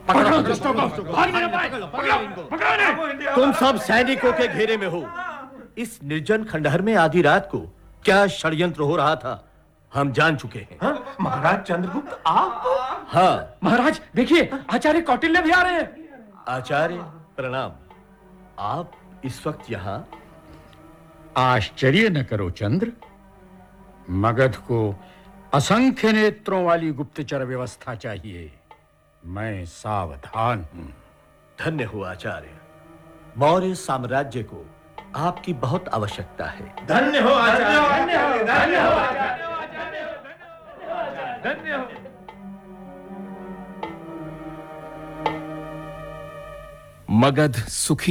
पकड़ो दुष्टों को, भागने न पाए, पकड़ो इन्हें। तुम सब सैनिकों के घेरे में हो। इस निर्जन खंडहर में आधी रात को क्या षड्यंत्र हो रहा था हम जान चुके हैं। हाँ? महाराज चंद्रगुप्त आप? हाँ महाराज देखिए, आचार्य कौटिल्य भी आ रहे हैं। आचार्य प्रणाम। आप इस वक्त यहाँ? आश्चर्य न करो चंद्र। मगध को असंख्य नेत्रों वाली गुप्तचर व्यवस्था चाहिए। मैं सावधान हूं। धन्य हो आचार्य। मौर्य साम्राज्य को आपकी बहुत आवश्यकता है। धन्य हो आचार्य, धन्य हो आचार्य, धन्य हो। मगध सुखी